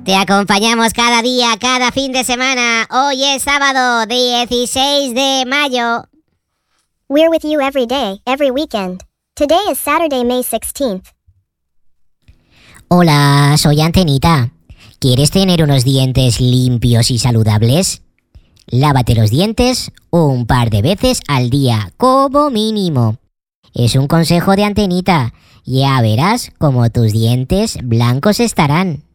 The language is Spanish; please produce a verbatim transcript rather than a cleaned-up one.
Te acompañamos cada día, cada fin de semana. Hoy es sábado dieciséis de mayo. We're with you every day, every weekend. Today is Saturday, May sixteenth. Hola, soy Antenita. ¿Quieres tener unos dientes limpios y saludables? Lávate los dientes un par de veces al día, como mínimo. Es un consejo de Antenita. Ya verás cómo tus dientes blancos estarán.